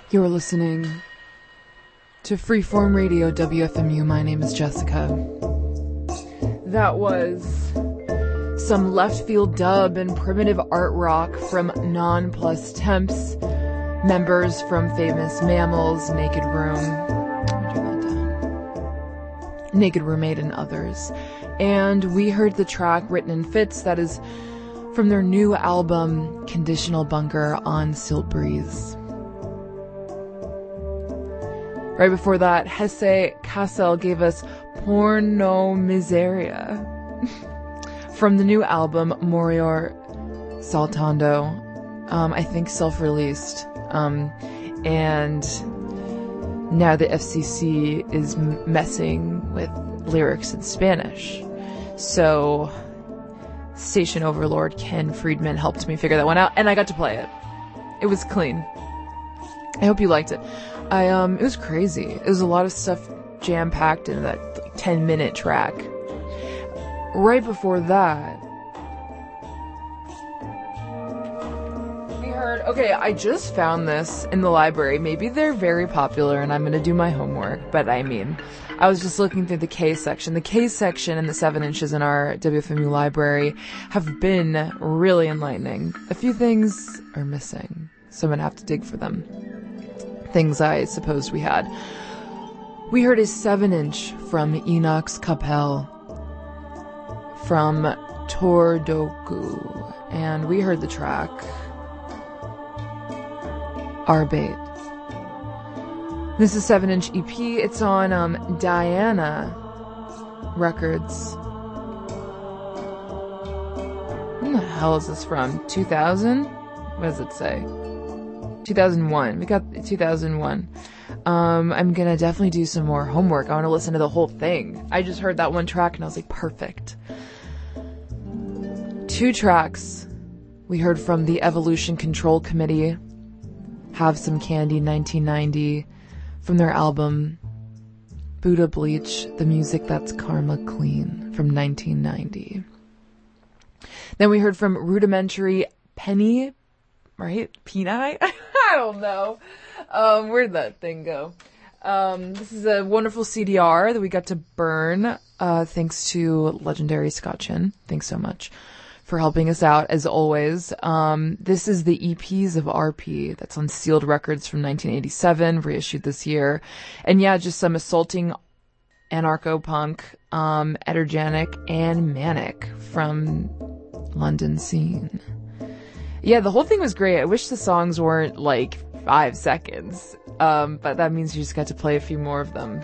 You're listening to Freeform Radio WFMU. My name is Jessica. That was some left field dub and primitive art rock from Non Plus Temps, members from Famous Mammals, Naked Room, Naked Roommate, and others. And we heard the track Written in Fits, that is from their new album Conditional Bunker on Silt Breeze. Right before that, Hesse Kassel gave us Porno Miseria from the new album Morior Saltando, I think self-released. And now the FCC is messing with lyrics in Spanish. So station overlord Ken Friedman helped me figure that one out, and I got to play it. It was clean. I hope you liked it. It was crazy. It was a lot of stuff jam-packed into that 10-minute track. Right before that, we heard, okay, I just found this in the library. Maybe they're very popular and I'm gonna do my homework, but I mean, I was just looking through the K section. The K section and the 7 inches in our WFMU library have been really enlightening. A few things are missing, so I'm gonna have to dig for them. Things I supposed we had. We heard a 7-inch from Enoch's Kapell from Tordoku, and we heard the track Arbeit. This is a 7-inch EP. It's on Diana Records. When the hell is this from? 2000? What does it say? 2001. We got 2001. I'm gonna definitely do some more homework. I want to listen to the whole thing. I just heard that one track and I was like, perfect. 2 tracks we heard from the Evolution Control Committee. Have Some Candy 1990 from their album Buddha Bleach, the music that's karma clean from 1990. Then we heard from Rudimentary Penny, right? Peni? I don't know. Where'd that thing go? This is a wonderful CDR that we got to burn, thanks to legendary Scott Chin. Thanks so much for helping us out, as always. This is the EPs of RP that's on Sealed Records from 1987, reissued this year. And yeah, just some assaulting anarcho-punk, Ettergenic and Manic from London Scene. Yeah, the whole thing was great. I wish the songs weren't like 5 seconds, but that means you just got to play a few more of them.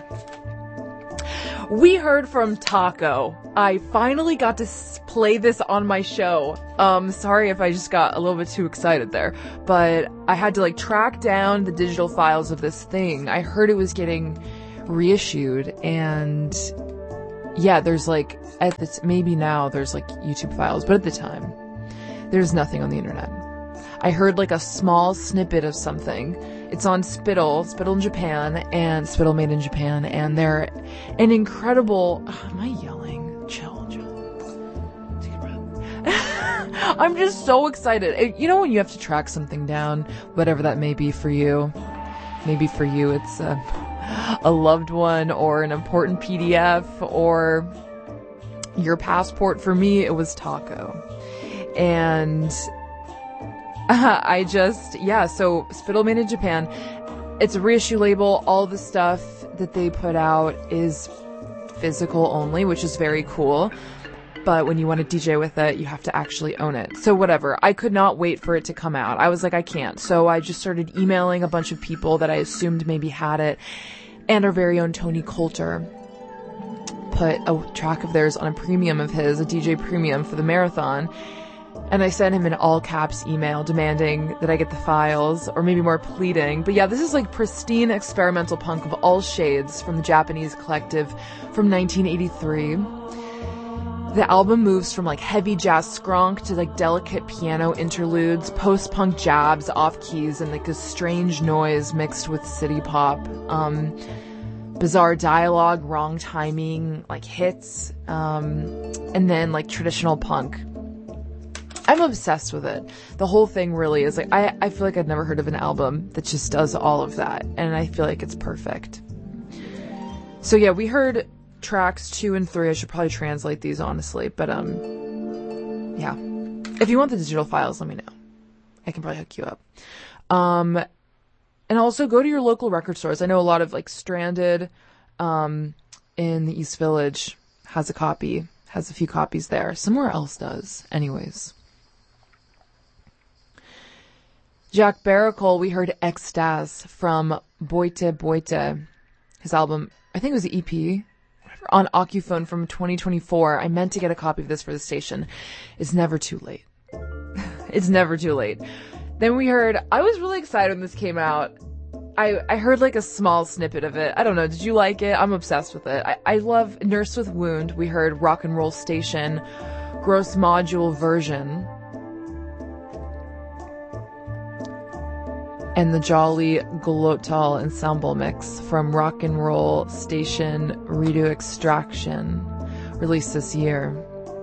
We heard from Taco. I finally got to play this on my show. Sorry if I just got a little bit too excited there, but I had to like track down the digital files of this thing. I heard it was getting reissued, and yeah, there's like, maybe now there's like YouTube files, but at the time, there's nothing on the internet. I heard like a small snippet of something. It's on Spittle in Japan, and Spittle made in Japan, and they're an incredible... am I yelling? Chill. Take a breath. I'm just so excited. You know when you have to track something down, whatever that may be for you. Maybe for you it's a loved one, or an important PDF, or your passport. For me, it was Taco. And so Spittle made in Japan. It's a reissue label. All the stuff that they put out is physical only, which is very cool. But when you want to DJ with it, you have to actually own it. So whatever. I could not wait for it to come out. I was like, I can't. So I just started emailing a bunch of people that I assumed maybe had it. And our very own Tony Coulter put a track of theirs on a premium of his, a DJ premium for the marathon. And I sent him an all caps email demanding that I get the files, or maybe more pleading. But yeah, this is like pristine experimental punk of all shades from the Japanese collective from 1983. The album moves from like heavy jazz skronk to like delicate piano interludes, post-punk jabs off keys, and like a strange noise mixed with city pop. Bizarre dialogue, wrong timing, like hits, and then like traditional punk. I'm obsessed with it. The whole thing really is like, I feel like I've never heard of an album that just does all of that, and I feel like it's perfect. So yeah, we heard tracks 2 and 3. I should probably translate these, honestly, but yeah. If you want the digital files, let me know. I can probably hook you up. And also go to your local record stores. I know a lot of like Stranded in the East Village has a few copies there. Somewhere else does. Anyways. Jack Baracol, we heard Extase from Boite Boite. His album, I think it was the EP, on Occuphone from 2024. I meant to get a copy of this for the station. It's never too late. It's never too late. Then we heard, I was really excited when this came out. I heard like a small snippet of it. I don't know. Did you like it? I'm obsessed with it. I love Nurse with Wound. We heard Rock and Roll Station, Gross Module version. And the Jolly Glotal Ensemble mix from Rock and Roll Station Redo Extraction, released this year.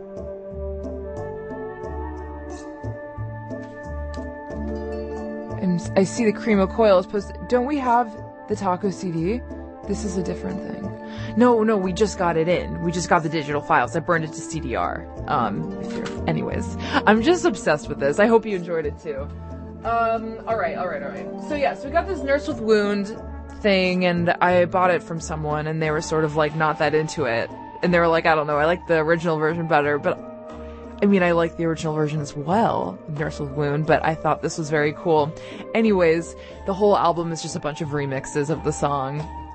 And I see the Cream of Coil is posted. Don't we have the Taco CD? This is a different thing. No, we just got it in. We just got the digital files. I burned it to CDR. Anyways, I'm just obsessed with this. I hope you enjoyed it too. Alright. So yeah, so we got this Nurse with Wound thing, and I bought it from someone, and they were sort of like not that into it. And they were like, I don't know, I like the original version better, but I mean, I like the original version as well, Nurse with Wound, but I thought this was very cool. Anyways, the whole album is just a bunch of remixes of the song.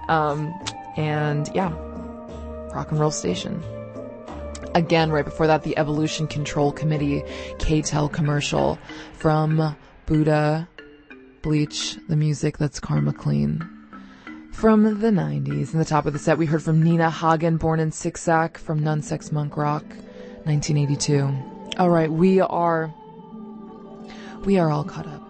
And yeah, Rock and Roll Station. Again, right before that, the Evolution Control Committee K-Tel commercial from Buddha, Bleach, the music that's karma clean. From the 90s. In the top of the set, we heard from Nina Hagen, born in Siksak, from Nunsex Monk Rock, 1982. All right, we are all caught up.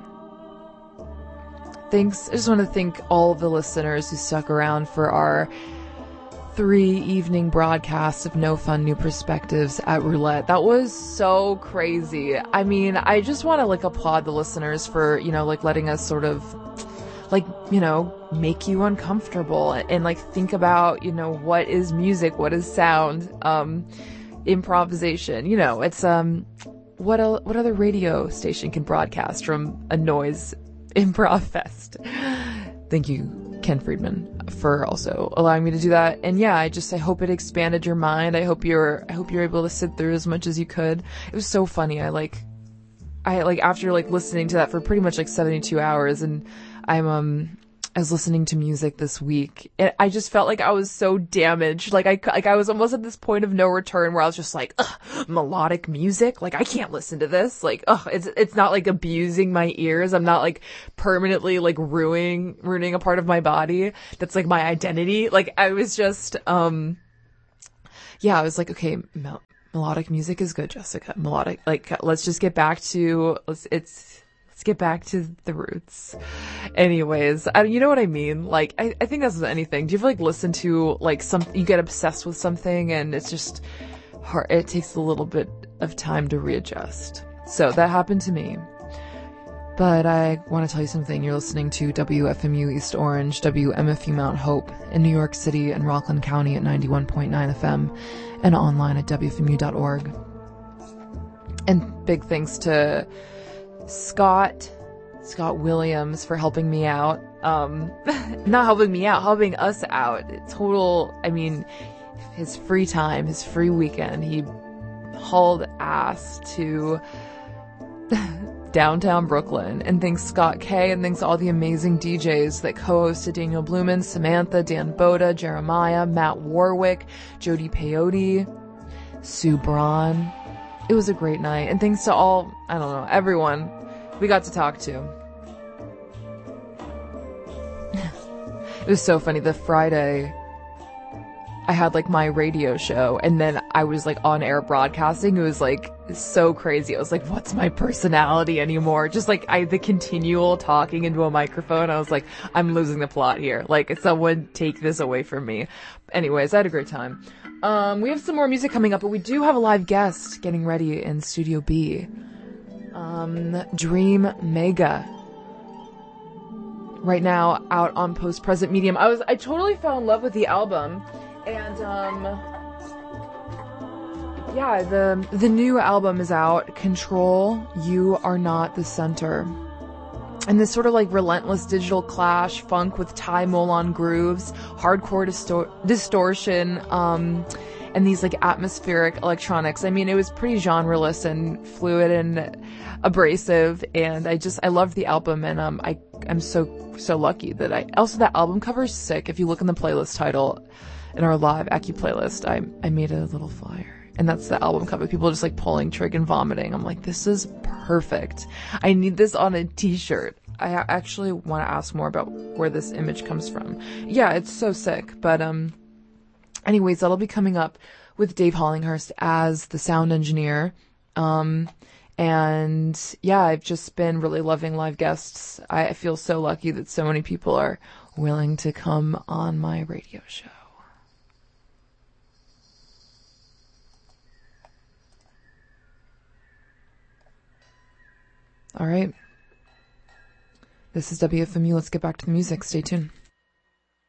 Thanks. I just want to thank all the listeners who stuck around for our 3 evening broadcasts of No Fun New Perspectives at Roulette. That was so crazy. I mean, I just want to like applaud the listeners for, like letting us sort of like, make you uncomfortable and like think about, what is music, what is sound, improvisation. It's what other radio station can broadcast from a noise improv fest? Thank you, Ken Friedman, for also allowing me to do that. And yeah, I hope it expanded your mind. I hope you're able to sit through as much as you could. It was so funny. I after listening to that for pretty much 72 hours, and I was listening to music this week, and I just felt like I was so damaged. I was almost at this point of no return where I was just like, ugh, melodic music? I can't listen to this. It's not abusing my ears. I'm not permanently ruining a part of my body that's my identity. I was just, I was like, okay, melodic music is good, Jessica. Melodic, let's just get back to, let's get back to the roots. Anyways, you know what I mean? I think that's with anything. Do you ever listen to you get obsessed with something and it's just hard, it takes a little bit of time to readjust. So that happened to me. But I want to tell you something. You're listening to WFMU East Orange, WMFU Mount Hope in New York City and Rockland County at 91.9 FM and online at WFMU.org. And big thanks to Scott Williams for helping me out. Not helping me out, helping us out. His free time, his free weekend, he hauled ass to downtown Brooklyn. And thanks Scott K, and thanks to all the amazing DJs that co-hosted: Daniel Blumen, Samantha, Dan Boda, Jeremiah, Matt Warwick, Jody Peyote, Sue Braun. It was a great night. And thanks to all, everyone we got to talk to. It was so funny. The Friday, I had my radio show, and then I was on air broadcasting. It was so crazy. I was like, what's my personality anymore? Just the continual talking into a microphone. I was like, I'm losing the plot here. Someone take this away from me. Anyways, I had a great time. We have some more music coming up, but we do have a live guest getting ready in Studio B. Dream Mega. Right now, out on Post Present Medium. I totally fell in love with the album, and yeah, the new album is out. Control, You Are Not the Center. And this sort of like relentless digital clash, funk with Ty Molan grooves, hardcore distortion, and these like atmospheric electronics. I mean, it was pretty genreless and fluid and abrasive, and I loved the album, and I'm so lucky that also that album cover is sick. If you look in the playlist title in our live Aki playlist, I made a little flyer. And that's the album cover. People just like pulling trig and vomiting. I'm like, this is perfect. I need this on a t-shirt. I actually want to ask more about where this image comes from. Yeah, it's so sick. But anyways, that'll be coming up with Dave Hollinghurst as the sound engineer. And yeah, I've just been really loving live guests. I feel so lucky that so many people are willing to come on my radio show. All right. This is WFMU. Let's get back to the music. Stay tuned.